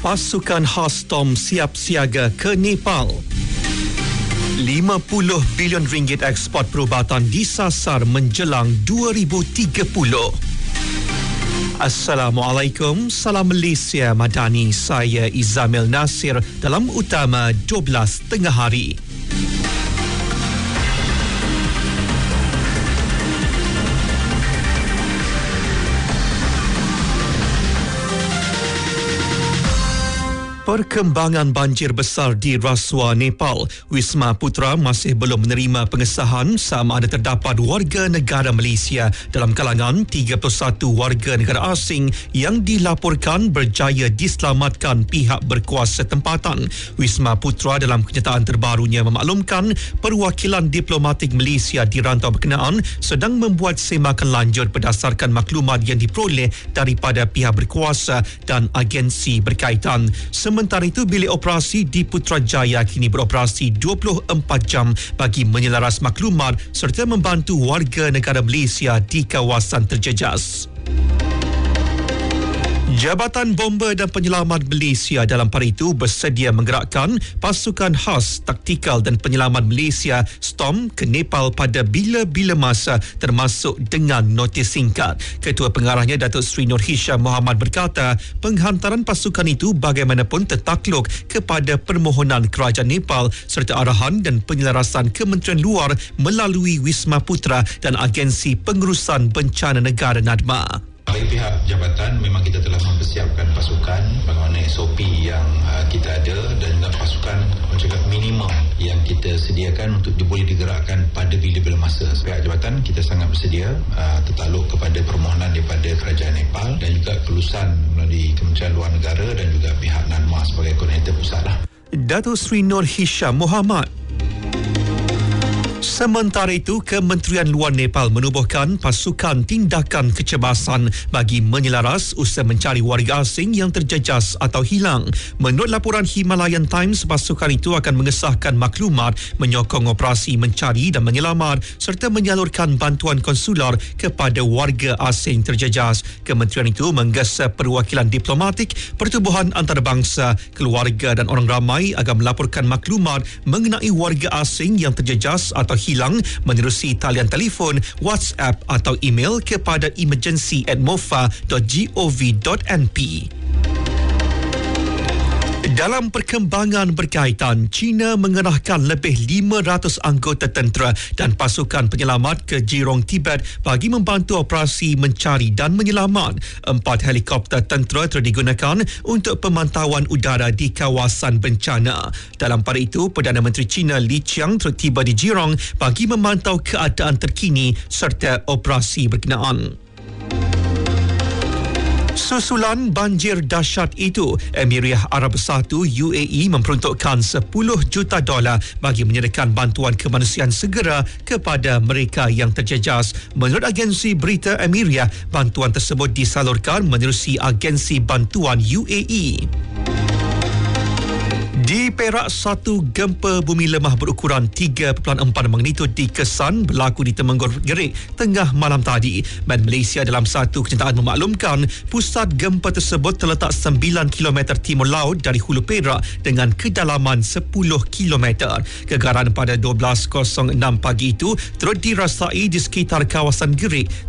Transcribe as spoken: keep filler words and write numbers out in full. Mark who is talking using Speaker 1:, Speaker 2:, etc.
Speaker 1: Pasukan khas Tom siap siaga ke Nepal. lima puluh bilion ringgit ekspor perubatan disasar menjelang dua ribu tiga puluh. Assalamualaikum, salam Malaysia Madani. Saya Izamil Nasir dalam utama dua belas tengah hari. Perkembangan banjir besar di Rasuah, Nepal. Wisma Putra masih belum menerima pengesahan sama ada terdapat warga negara Malaysia dalam kalangan tiga puluh satu warga negara asing yang dilaporkan berjaya diselamatkan pihak berkuasa tempatan. Wisma Putra dalam kenyataan terbarunya memaklumkan perwakilan diplomatik Malaysia di rantau berkenaan sedang membuat semakan lanjut berdasarkan maklumat yang diperoleh daripada pihak berkuasa dan agensi berkaitan. Sementara itu, bilik operasi di Putrajaya kini beroperasi dua puluh empat jam bagi menyelaras maklumat serta membantu warga negara Malaysia di kawasan terjejas. Jabatan Bomba dan Penyelamat Malaysia dalam pada itu bersedia menggerakkan pasukan khas taktikal dan penyelamat Malaysia STOM ke Nepal pada bila-bila masa termasuk dengan notis singkat. Ketua Pengarahnya Datuk Seri Nur Hisham Mohamad berkata penghantaran pasukan itu bagaimanapun tertakluk kepada permohonan kerajaan Nepal serta arahan dan penyelarasan Kementerian Luar melalui Wisma Putra dan Agensi Pengurusan Bencana Negara NADMA.
Speaker 2: Bagi pihak jabatan, memang kita telah mempersiapkan pasukan bagaimana S O P yang uh, kita ada dan juga pasukan mencegah minimum yang kita sediakan untuk boleh digerakkan pada bila-bila masa. Pihak jabatan kita sangat bersedia uh, tertakluk kepada permohonan daripada kerajaan Nepal dan juga kelulusan melalui Kementerian Luar Negara dan juga pihak NADMA sebagai koordinator pusat lah.
Speaker 1: Datuk Seri Nur Hisham Mohamad. Sementara itu, Kementerian Luar Nepal menubuhkan pasukan tindakan kecemasan bagi menyelaras usaha mencari warga asing yang terjejas atau hilang. Menurut laporan Himalayan Times, pasukan itu akan mengesahkan maklumat menyokong operasi mencari dan menyelamat serta menyalurkan bantuan konsular kepada warga asing terjejas. Kementerian itu menggesa perwakilan diplomatik, pertubuhan antarabangsa, keluarga dan orang ramai agar melaporkan maklumat mengenai warga asing yang terjejas atau hilang menerusi talian telefon, WhatsApp atau email kepada emergency at mofa dot gov dot n p. Dalam perkembangan berkaitan, China mengerahkan lebih lima ratus anggota tentera dan pasukan penyelamat ke Jirong, Tibet bagi membantu operasi mencari dan menyelamat. Empat helikopter tentera telah digunakan untuk pemantauan udara di kawasan bencana. Dalam pada itu, Perdana Menteri China Li Qiang telah tiba di Jirong bagi memantau keadaan terkini serta operasi berkenaan. Susulan banjir dahsyat itu, Emiria Arab Bersatu U A E memperuntukkan sepuluh juta dolar bagi menyediakan bantuan kemanusiaan segera kepada mereka yang terjejas. Menurut agensi berita Emiria, bantuan tersebut disalurkan menerusi agensi bantuan U A E. Di Perak, satu gempa bumi lemah berukuran tiga perpuluhan empat magnitud dikesan berlaku di Temenggor Gerik tengah malam tadi. Man Malaysia dalam satu kenyataan memaklumkan pusat gempa tersebut terletak sembilan kilometer timur laut dari Hulu Perak dengan kedalaman sepuluh kilometer. Gegaran pada dua belas enam pagi itu turut dirasai di sekitar kawasan Gerik